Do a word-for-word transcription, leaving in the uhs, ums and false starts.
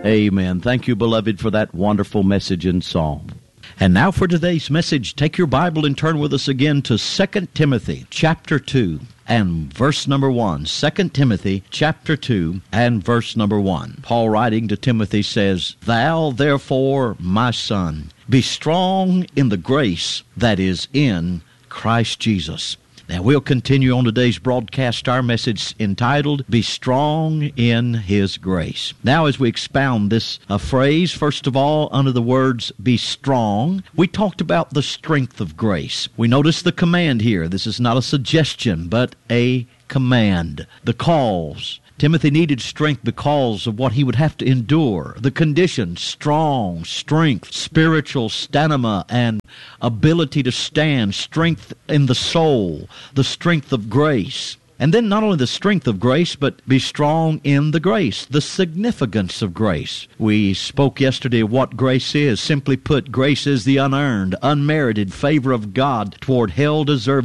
Amen. Thank you, beloved, for that wonderful message and song. And now for today's message, take your Bible and turn with us again to Second Timothy chapter two and verse number one. Second Timothy chapter two and verse number one. Paul writing to Timothy says, "Thou therefore, my son, be strong in the grace that is in Christ Jesus." Now, we'll continue on today's broadcast, our message entitled, Be Strong in His Grace. Now, as we expound this uh, phrase, first of all, under the words, be strong, we talked about the strength of grace. We notice the command here. This is not a suggestion, but a command. The cause. Timothy needed strength because of what he would have to endure. The conditions, strong, strength, spiritual stamina, and ability to stand, strength in the soul, the strength of grace. And then not only the strength of grace, but be strong in the grace, the significance of grace. We spoke yesterday of what grace is. Simply put, grace is the unearned, unmerited favor of God toward hell-deserving